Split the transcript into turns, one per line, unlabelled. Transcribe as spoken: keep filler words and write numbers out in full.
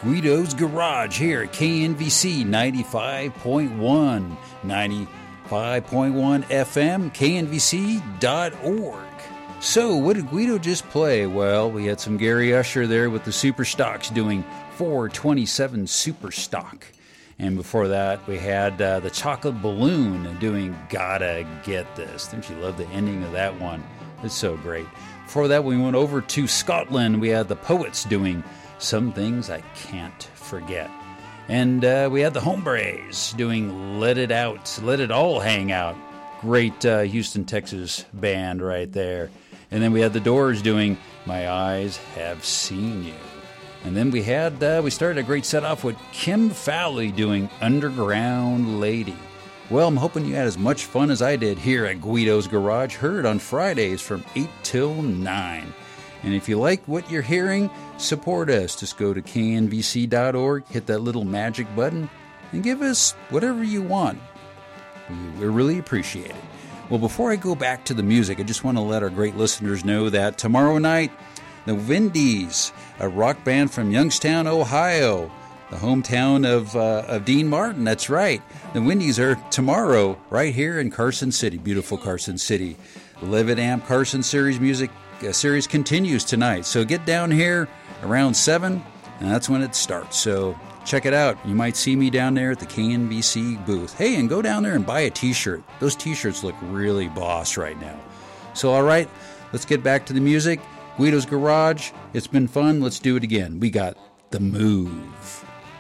Guido's Garage here at K N V C ninety-five point one, ninety-five point one F M, K N V C dot org. So, what did Guido just play? Well, we had some Gary Usher there with the Super Stocks doing four twenty-seven Super Stock. And before that, we had uh, the Chocolate Balloon doing Gotta Get This. Don't you love the ending of that one? It's so great. Before that, we went over to Scotland. We had the Poets doing Some Things I Can't Forget. And uh, we had the Hombres doing Let It Out, Let It All Hang Out. Great uh, Houston, Texas band right there. And then we had the Doors doing My Eyes Have Seen You. And then we had, uh, we started a great set off with Kim Fowley doing Underground Lady. Well, I'm hoping you had as much fun as I did here at Guido's Garage, heard on Fridays from eight till nine. And if you like what you're hearing, support us. Just go to K N V C dot org, hit that little magic button, and give us whatever you want. We, we really appreciate it. Well, before I go back to the music, I just want to let our great listeners know that tomorrow night, the Windies, a rock band from Youngstown, Ohio, the hometown of uh, of Dean Martin. That's right. The Windies are tomorrow right here in Carson City, beautiful Carson City. The Live at Amp Carson Series music uh, series continues tonight. So get down here around seven, and that's when it starts. So check it out. You might see me down there at the K N V C booth. Hey, and go down there and buy a T-shirt. Those T-shirts look really boss right now. So, all right, let's get back to the music. Guido's Garage. It's been fun. Let's do it again. We got The Move.